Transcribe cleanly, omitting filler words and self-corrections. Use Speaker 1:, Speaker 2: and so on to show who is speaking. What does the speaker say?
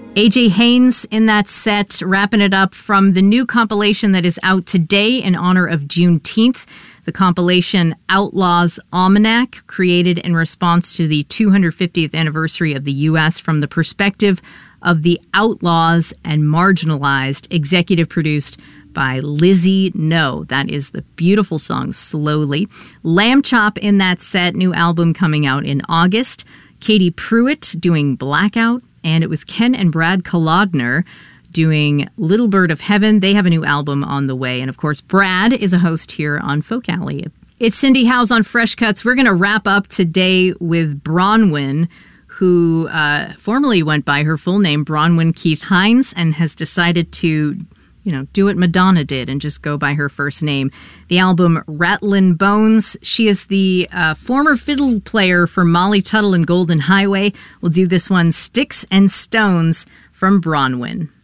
Speaker 1: AJ Haynes in that set, wrapping it up from the new compilation that is out today in honor of Juneteenth. The compilation Outlaws Almanac, created in response to the 250th anniversary of the U.S. from the perspective of the outlaws and marginalized, executive produced by Lizzie No. That is the beautiful song Slowly. Lamb Chop in that set, new album coming out in August. Katie Pruitt doing Blackout. And it was Ken and Brad Kalogner doing Little Bird of Heaven. They have a new album on the way. And of course, Brad is a host here on Folk Alley. It's Cindy Howes on Fresh Cuts. We're going to wrap up today with Bronwyn, who formerly went by her full name, Bronwyn Keith Hines, and has decided to, do what Madonna did and just go by her first name. The album Rattlin' Bones. She is the former fiddle player for Molly Tuttle and Golden Highway. We'll do this one, Sticks and Stones from Bronwyn.